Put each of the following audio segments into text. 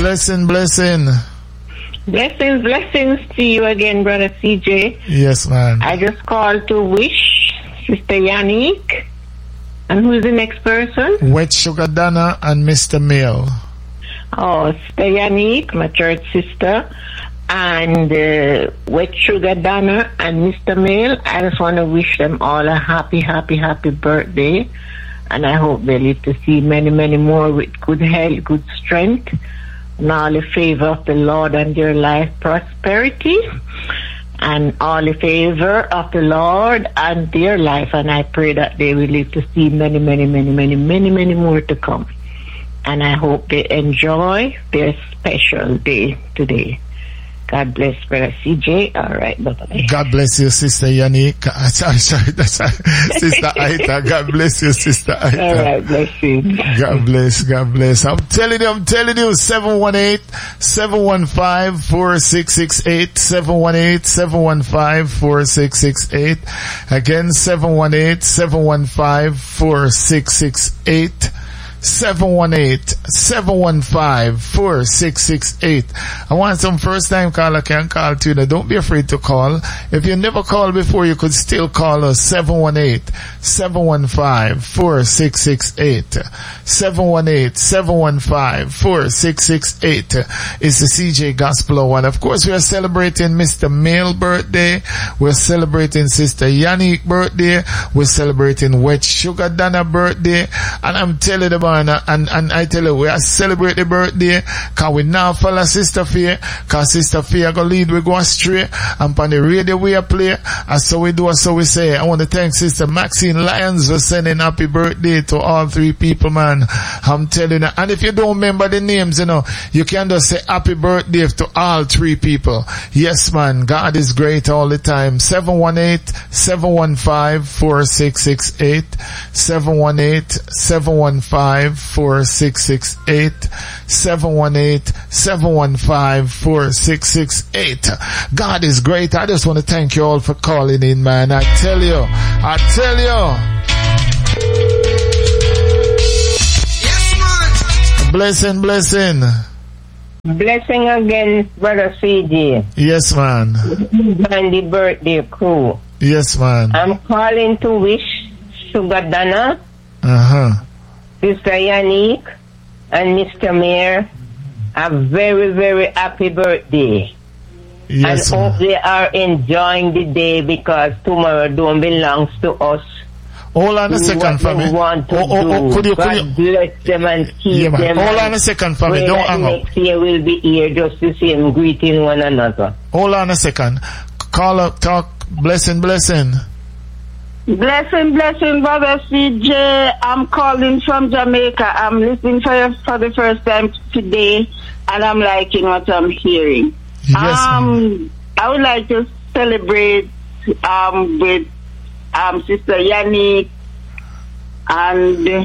Blessing. Blessings to you again, Brother CJ. Yes, man. I just called to wish Sister Yannick. And who's the next person? Wet Sugar Donna and Mr. Mail. Oh, Sister Yannick, my church sister. And Wet Sugar Donna and Mr. Mail. I just want to wish them all a happy birthday. And I hope they live to see many, many more with good health, good strength. And all the favor of the Lord and their life prosperity, and all the favor of the Lord and their life. And I pray that they will live to see many, many, many, many, many, many more to come. And I hope they enjoy their special day today. God bless, Brother CJ. All right, bye-bye. God bless you, Sister Yannick. Sorry, Sister Aita. God bless you, Sister Aita. All right, bless you. God bless. I'm telling you, 718-715-4668, 718-715-4668. Again, 718-715-4668. 718-715-4668. I want some first time caller can call too. Now, don't be afraid to call. If you never called before, you could still call us. 718-715-4668. 718-715-4668 is the CJ Gospel Hour. And of course, we are celebrating Mr. Mail birthday. We're celebrating Sister Yannick birthday. We're celebrating Wet Sugar Donna birthday. And I'm telling you, and I tell you, we are celebrate the birthday, cause we now follow Sister Faye, cause Sister Faye go lead, we go astray, and on the radio we are play, and so we do, and so we say. I want to thank Sister Maxine Lyons for sending happy birthday to all three people, man. I'm telling you, and if you don't remember the names, you can just say happy birthday to all three people. Yes, man, God is great all the time. 718-715-4668, 718-715-4668, 718-715-4668. God is great. I just want to thank you all for calling in, man. I tell you. Yes, man. Blessing. Blessing again, Brother CJ. Yes, man. And the birthday crew. Yes, man. I'm calling to wish Sugar Donna, Sister Yannick, and Mr. Mayor a very, very happy birthday. Yes, and hope they are enjoying the day, because tomorrow don't belongs to us. Hold on a second for me. Could you bless them and keep them. Hold on a second for me. Don't hang up. Next year we'll be here just the same, greeting one another. Hold on a second. Call up, talk, blessing. Blessing, Brother CJ. I'm calling from Jamaica. I'm listening for you for the first time today, and I'm liking what I'm hearing. Yes, I would like to celebrate with Sister Yannick and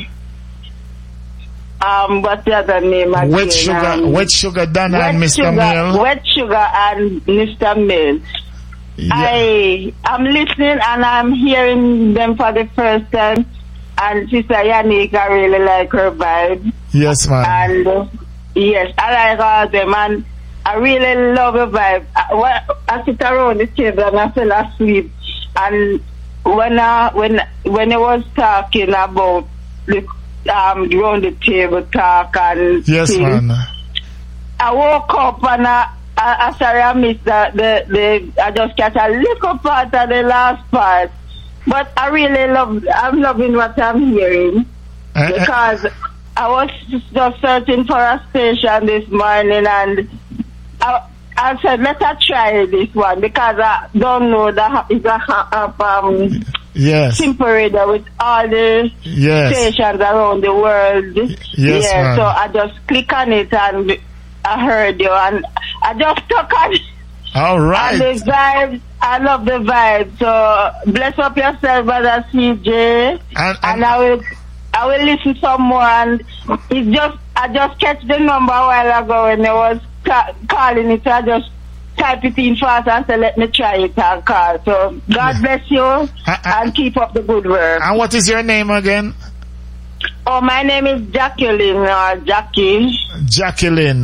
what's the other name again? Wet Sugar Donna and Mr. Mail. Wet Sugar and Mr. Mail. Yeah. I'm listening and I'm hearing them for the first time, and Sister Yannick, I really like her vibe. Yes, man. And yes, I like all of them, and I really love her vibe. I sit around the table and I fell asleep, and when I was talking about the around the table talk and yes, things, man. I woke up and I sorry I missed I just catch a little part of the last part, but I really I'm loving what I'm hearing, because I was just searching for a station this morning, and I said let us try this one, because I don't know that it's a yes. simple radio with all the stations around the world. Yes, man. So I just click on it and I heard you, and I just took on it. All right. And the vibe, I love the vibe. So bless up yourself, Brother CJ. And I will listen some more. And I just catch the number a while ago when I was calling it. So I just type it in fast and say, let me try it and call. So God bless you and keep up the good work. And what is your name again? Oh, my name is Jacqueline, Jackie. Jacqueline.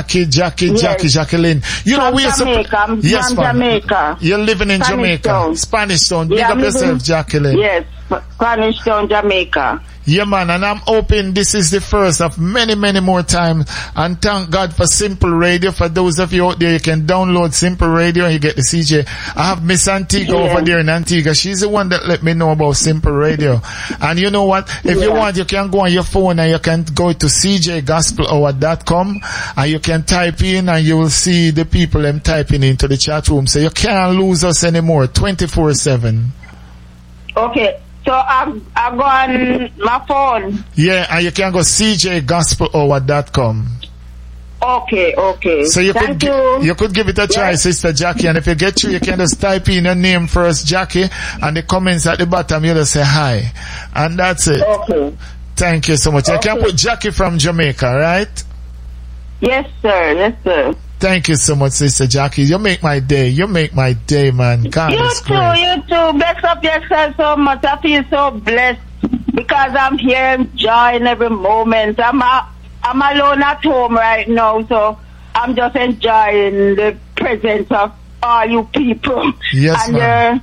You know, we Jamaica. I'm from Jamaica. You're living in Jamaica. Spanish Town. Big up yourself, Jacqueline. Yes, Spanish Town, Jamaica. Yeah, man, and I'm hoping this is the first of many, many more times. And thank God for Simple Radio. For those of you out there, you can download Simple Radio and you get the CJ. I have Miss Antigua over there in Antigua. She's the one that let me know about Simple Radio. And you know what? If you want, you can go on your phone and you can go to cjgospelhour.com and you can type in and you will see the people them typing into the chat room. So you can't lose us anymore, 24/7. Okay. So I go on my phone. Yeah, and you can go cjgospelhour.com. Okay. So you could give it a try, Sister Jackie, and if you get through, you can just type in your name first, Jackie, and the comments at the bottom, you just say hi. And that's it. Okay. Thank you so much. I can put Jackie from Jamaica, right? Yes, sir. Thank you so much, Sister Jackie. You make my day, man. God is great. You too. Bless up yourself so much. I feel so blessed because I'm here enjoying every moment. I'm alone at home right now, so I'm just enjoying the presence of all you people. Yes, and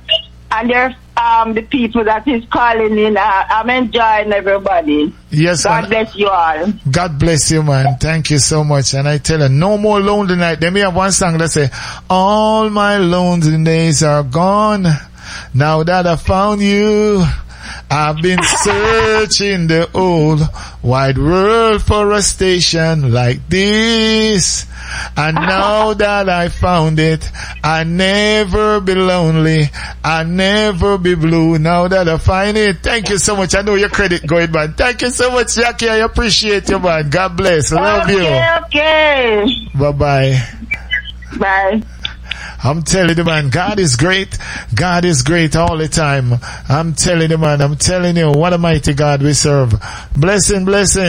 the people that is calling in. I'm enjoying everybody. Yes, God bless you all. God bless you, man. Thank you so much. And I tell you, no more lonely night. Then we have one song that say, all my lonely days are gone. Now that I found you, I've been searching the old wide world for a station like this. And now that I found it, I never be lonely, I never be blue. Now that I find it, thank you so much. I know your credit going, man. Thank you so much, Jackie. I appreciate you, man. God bless. Love you. Okay. Bye-bye. Bye. I'm telling you, man, God is great. God is great all the time. I'm telling you, man. I'm telling you, what a mighty God we serve. Blessing.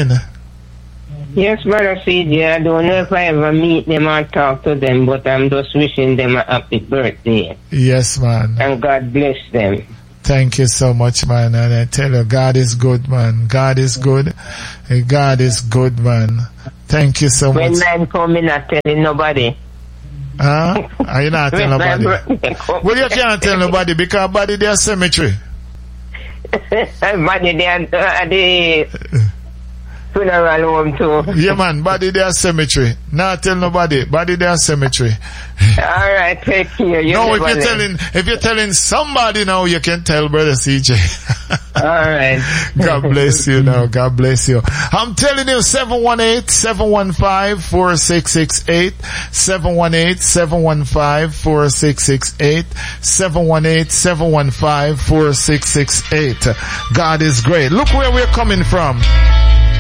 Yes, Brother CJ, I don't know if I ever meet them or talk to them, but I'm just wishing them a happy birthday. Yes, man. And God bless them. Thank you so much, man. And I tell you, God is good, man. God is good. God is good, man. Thank you so much. When I'm coming, not telling nobody. Huh? Are you not telling nobody? Well, you can't tell nobody because body they are cemetery. Body they are the funeral home too. Yeah, man, body they are cemetery. Not tell nobody. Body they are cemetery. Alright, take care. No, if you're telling somebody now, you can tell Brother CJ. Alright. God bless you now. God bless you. I'm telling you, 718-715-4668. 718-715-4668. 718-715-4668. God is great. Look where we're coming from.